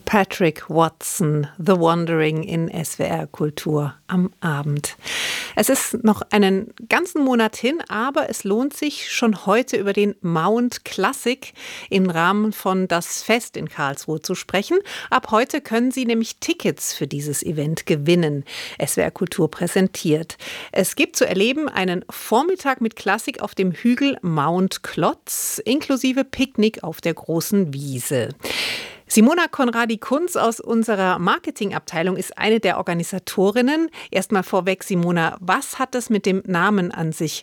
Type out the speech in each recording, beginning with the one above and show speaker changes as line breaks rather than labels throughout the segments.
Patrick Watson, The Wandering in SWR Kultur am Abend. Es ist noch einen ganzen Monat hin, aber es lohnt sich schon heute über den Mount Classic im Rahmen von Das Fest in Karlsruhe zu sprechen. Ab heute können Sie nämlich Tickets für dieses Event gewinnen. SWR Kultur präsentiert. Es gibt zu erleben einen Vormittag mit Klassik auf dem Hügel Mount Klotz, inklusive Picknick auf der großen Wiese. Simona Konradi-Kunz aus unserer Marketingabteilung ist eine der Organisatorinnen. Erstmal vorweg, Simona, was hat es mit dem Namen an sich,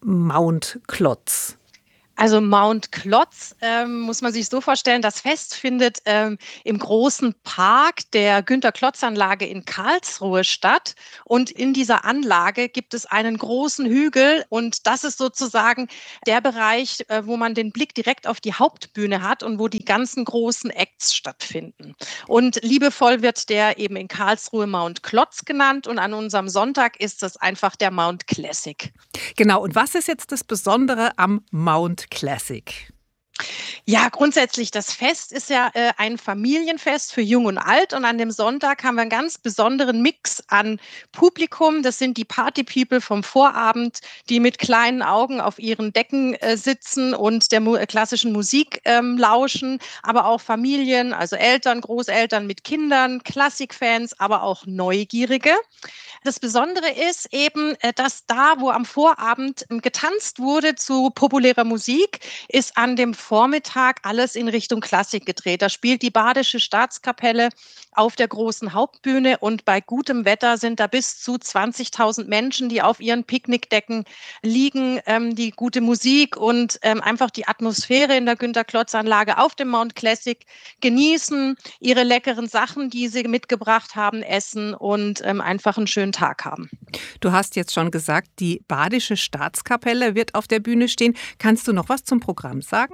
Mount Klotz?
Also Mount Klotz muss man sich so vorstellen, das Fest findet im großen Park der Günter-Klotz-Anlage in Karlsruhe statt. Und in dieser Anlage gibt es einen großen Hügel und das ist sozusagen der Bereich, wo man den Blick direkt auf die Hauptbühne hat und wo die ganzen großen Acts stattfinden. Und liebevoll wird der eben in Karlsruhe Mount Klotz genannt und an unserem Sonntag ist es einfach der Mount Classic.
Genau, und was ist jetzt das Besondere am Mount Classic?
Ja, grundsätzlich, das Fest ist ja ein Familienfest für Jung und Alt und an dem Sonntag haben wir einen ganz besonderen Mix an Publikum. Das sind die Party-People vom Vorabend, die mit kleinen Augen auf ihren Decken sitzen und der klassischen Musik lauschen, aber auch Familien, also Eltern, Großeltern mit Kindern, Klassikfans, aber auch Neugierige. Das Besondere ist eben, dass da, wo am Vorabend getanzt wurde zu populärer Musik, ist an dem Vormittag alles in Richtung Klassik gedreht. Da spielt die Badische Staatskapelle auf der großen Hauptbühne und bei gutem Wetter sind da bis zu 20.000 Menschen, die auf ihren Picknickdecken liegen, die gute Musik und einfach die Atmosphäre in der Günter-Klotz-Anlage auf dem Mount Classic genießen, ihre leckeren Sachen, die sie mitgebracht haben, essen und einfach einen schönen Tag haben.
Du hast jetzt schon gesagt, die Badische Staatskapelle wird auf der Bühne stehen. Kannst du noch was zum Programm sagen?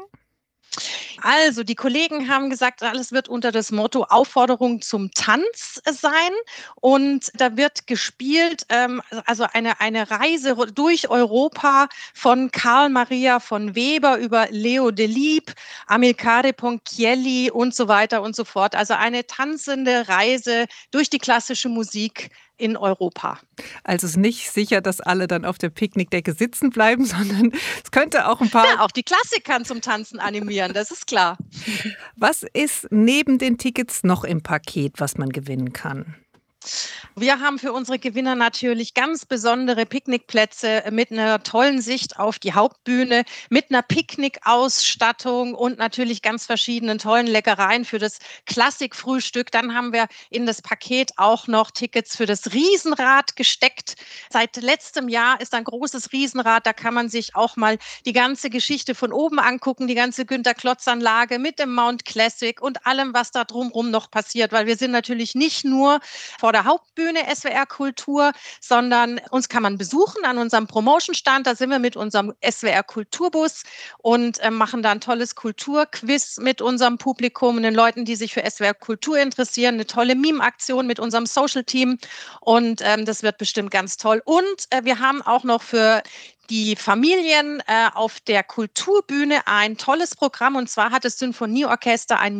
Also, die Kollegen haben gesagt, alles wird unter das Motto Aufforderung zum Tanz sein. Und da wird gespielt, also eine Reise durch Europa von Karl Maria von Weber über Leo Delibes, Amilcare Ponchielli und so weiter und so fort. Also eine tanzende Reise durch die klassische Musik in Europa.
Also es ist nicht sicher, dass alle dann auf der Picknickdecke sitzen bleiben, sondern es könnte auch ein paar...
Ja, auch die Klassik kann zum Tanzen animieren, das ist klar.
Was ist neben den Tickets noch im Paket, was man gewinnen kann?
Wir haben für unsere Gewinner natürlich ganz besondere Picknickplätze mit einer tollen Sicht auf die Hauptbühne, mit einer Picknickausstattung und natürlich ganz verschiedenen tollen Leckereien für das Klassikfrühstück. Dann haben wir in das Paket auch noch Tickets für das Riesenrad gesteckt. Seit letztem Jahr ist ein großes Riesenrad, da kann man sich auch mal die ganze Geschichte von oben angucken, die ganze Günter-Klotz-Anlage mit dem Mount Classic und allem, was da drumherum noch passiert, weil wir sind natürlich nicht nur vor der Hauptbühne SWR Kultur, sondern uns kann man besuchen an unserem Promotion-Stand. Da sind wir mit unserem SWR Kulturbus und machen da ein tolles Kulturquiz mit unserem Publikum und den Leuten, die sich für SWR Kultur interessieren. Eine tolle Meme-Aktion mit unserem Social-Team und das wird bestimmt ganz toll. Und wir haben auch noch für die Familien auf der Kulturbühne ein tolles Programm und zwar hat das Sinfonieorchester ein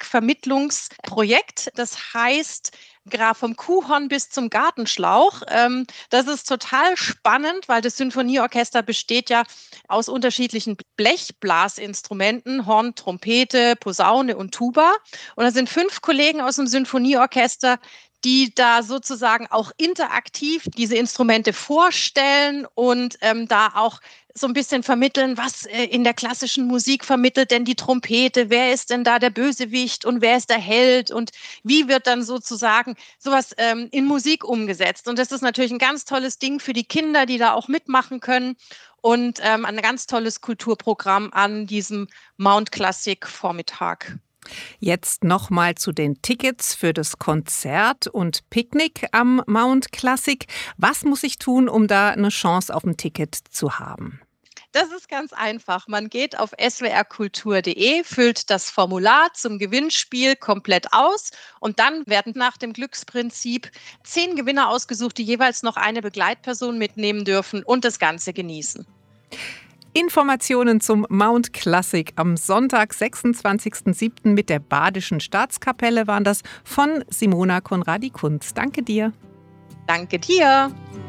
Musikvermittlungsprojekt. Das heißt vom Kuhhorn bis zum Gartenschlauch. Das ist total spannend, weil das Sinfonieorchester besteht ja aus unterschiedlichen Blechblasinstrumenten, Horn, Trompete, Posaune und Tuba. Und da sind 5 Kollegen aus dem Sinfonieorchester, die da sozusagen auch interaktiv diese Instrumente vorstellen und da auch so ein bisschen vermitteln, was in der klassischen Musik vermittelt denn die Trompete, wer ist denn da der Bösewicht und wer ist der Held und wie wird dann sozusagen sowas in Musik umgesetzt. Und das ist natürlich ein ganz tolles Ding für die Kinder, die da auch mitmachen können und ein ganz tolles Kulturprogramm an diesem Mount Classic Vormittag.
Jetzt nochmal zu den Tickets für das Konzert und Picknick am Mount Classic. Was muss ich tun, um da eine Chance auf ein Ticket zu haben?
Das ist ganz einfach. Man geht auf swrkultur.de, füllt das Formular zum Gewinnspiel komplett aus und dann werden nach dem Glücksprinzip 10 Gewinner ausgesucht, die jeweils noch eine Begleitperson mitnehmen dürfen und das Ganze genießen.
Informationen zum Mount Classic am Sonntag, 26.07. mit der Badischen Staatskapelle waren das von Simona Konradi-Kunz. Danke dir.
Danke dir.